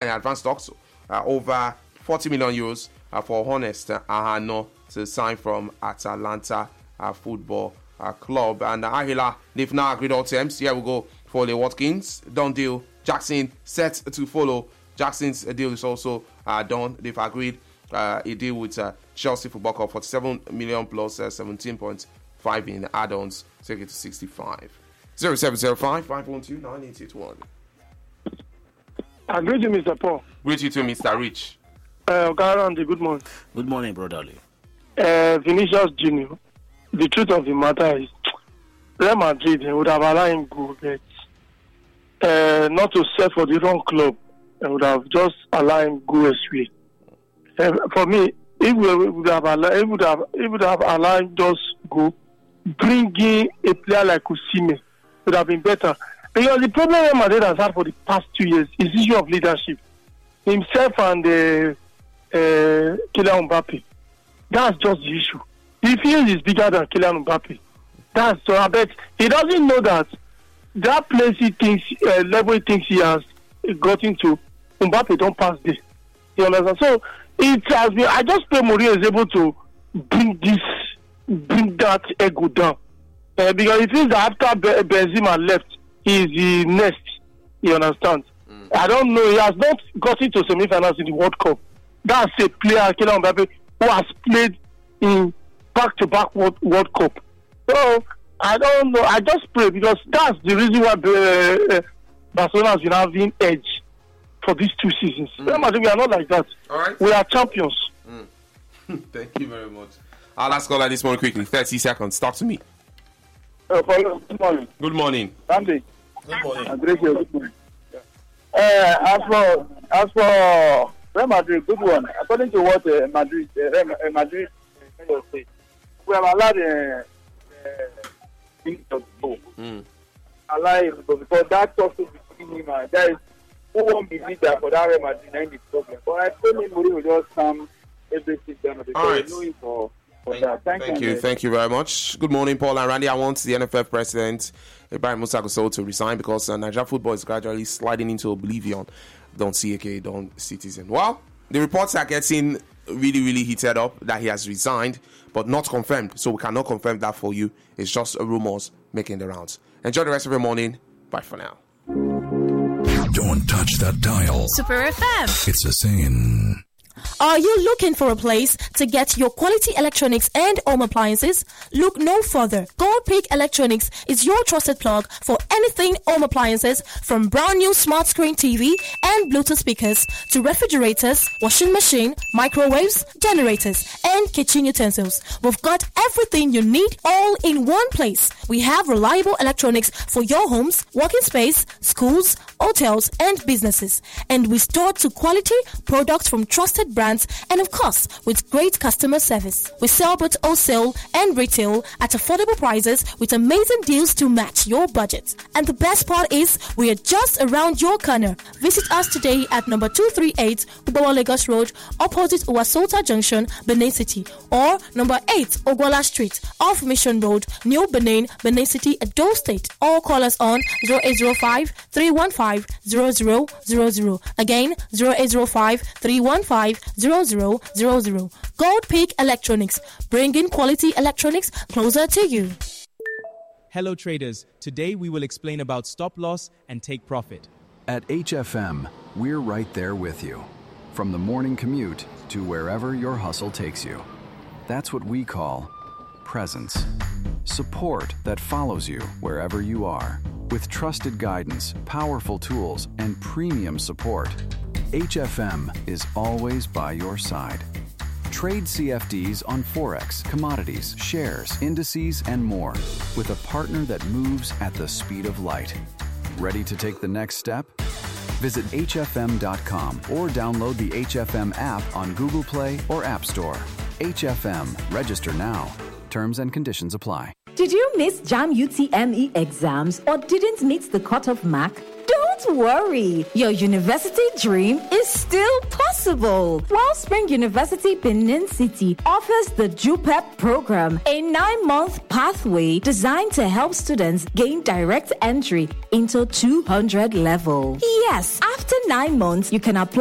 advanced talks over 40 million euros for Honest Ahano to sign from Atalanta Football Club. And Ahila, they've now agreed all terms. Here we go for Lee Watkins. Done deal. Jackson set to follow. Jackson's deal is also done. They've agreed a deal with Chelsea Football Club for 7 million plus 17.5 in add-ons. Take it to 65. 0705 512 9881. I greet you, Mr. Paul. Greet you too, Mr. Rich. Garandi, good morning. Good morning, brotherly. Vinicius Junior. The truth of the matter is, Real Madrid would have allowed him go, but not to sell for the wrong club. They would have just allowed him go astray. For me, if we would have allowed him just go, bringing a player like Osimhen would have been better. Because the problem Real Madrid has had for the past 2 years is the issue of leadership. Himself and Kylian Mbappe. That's just the issue. He feels he's bigger than Kylian Mbappe. That's so. I bet he doesn't know that place he thinks, level he thinks he has gotten to, Mbappe don't pass this. You understand? So it has been. I just pray Mourinho is able to bring that ego down, because he feels that after Benzema left, he is the next. You understand? I don't know. He has not gotten to semi-finals in the World Cup. That's a player, Kylian Mbappe, who has played in back-to-back World Cup. So I don't know. I just pray, because that's the reason why Barcelona has been having edge for these 2 seasons. We are not like that. All right. We are champions. Thank you very much. Our last caller this morning quickly. 30 seconds. Talk to me. Good morning. Good morning. Sandy. Good morning. Good morning. As for Real Madrid, good one. According to what Madrid say, we have allowed things to go. Allow him to go, because that talk between him and there is who won't be leader for that Real Madrid and the problem. But I told him Mourinho will just come everything down because right. know him for that. Thank you very much. Good morning, Paul and Randy. I want the NFF president Ibrahim Musa Gusau to resign because Nigeria football is gradually sliding into oblivion. Don't CAK, don't Citizen. Well, the reports are getting really, really heated up that he has resigned, but not confirmed. So we cannot confirm that for you. It's just rumors making the rounds. Enjoy the rest of your morning. Bye for now. Don't touch that dial. Super FM. It's a saying. Are you looking for a place to get your quality electronics and home appliances? Look no further. Gold Peak Electronics is your trusted plug for anything home appliances, from brand new smart screen TV and Bluetooth speakers to refrigerators, washing machine, microwaves, generators, and kitchen utensils. We've got everything you need all in one place. We have reliable electronics for your homes, working space, schools, hotels, and businesses. And we store to quality products from trusted brands, and of course with great customer service. We sell both wholesale and retail at affordable prices with amazing deals to match your budget. And the best part is we are just around your corner. Visit us today at number 238 Ubawa Lagos Road, opposite Uwasota Junction, Benin City, or number 8 Ogwala Street off Mission Road, New Benin, Benin City, Edo State. Or call us on 0805 315 0000. Again, 0805 315 0000. Gold Peak Electronics, bringing quality electronics closer to you. Hello traders, today we will explain about stop loss and take profit. At HFM, we're right there with you. From the morning commute to wherever your hustle takes you. That's what we call presence. Support that follows you wherever you are. With trusted guidance, powerful tools, and premium support, HFM is always by your side. Trade CFDs on Forex, commodities, shares, indices, and more with a partner that moves at the speed of light. Ready to take the next step? Visit hfm.com or download the HFM app on Google Play or App Store. HFM. Register now. Terms and conditions apply. Did you miss JAM UTME exams or didn't meet the cutoff mark? Don't worry, your university dream is still possible. Wellspring University Benin City offers the JUPEP program, a 9-month pathway designed to help students gain direct entry into 200 level. Yes, after 9 months, you can apply